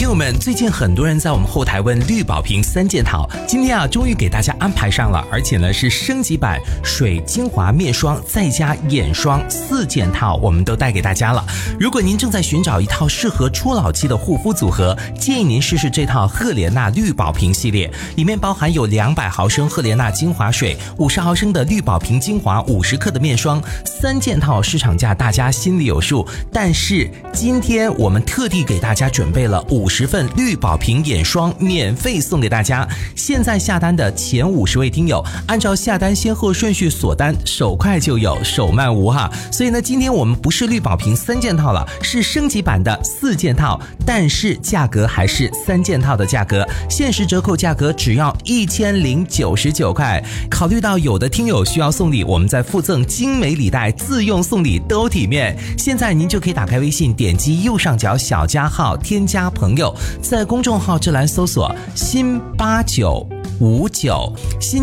友们，最近很多人在我们后台问绿宝瓶3件套，今天终于给大家安排上了，而且呢是升级版水精华面霜再加眼霜4件套，我们都带给大家了。如果您正在寻找一套适合初老期的护肤组合，建议您试试这套赫莲娜绿宝瓶系列，里面包含有200毫升赫莲娜精华水、50毫升的绿宝瓶精华、50克的面霜，3件套市场价大家心里有数，但是今天我们特地给大家准备了50份绿宝瓶眼霜免费送给大家。现在下单的前50位听友，按照下单先后顺序锁单，手快就有，手慢无哈。所以呢，今天我们不是绿宝瓶3件套了，是升级版的4件套，但是价格还是3件套的价格，限时折扣价格只要1099块。考虑到有的听友需要送礼，我们再附赠精美礼袋，自用送礼都体面。现在您就可以打开微信，点击右上角小加号，添加朋友，在公众号这栏搜索新8959新